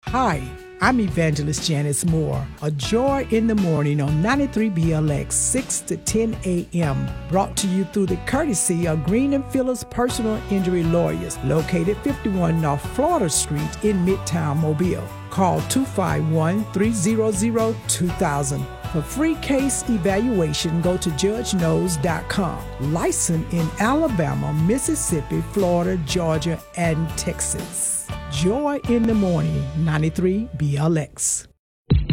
Hi, I'm Evangelist Janice Moore. A Joy in the Morning on 93BLX, 6 to 10 a.m. Brought to you through the courtesy of Green and Phillips Personal Injury Lawyers, located 51 North Florida Street in Midtown Mobile. Call 251-300-2000. For free case evaluation, go to judgeknows.com. Licensed in Alabama, Mississippi, Florida, Georgia, and Texas. Joy in the Morning, 93 BLX.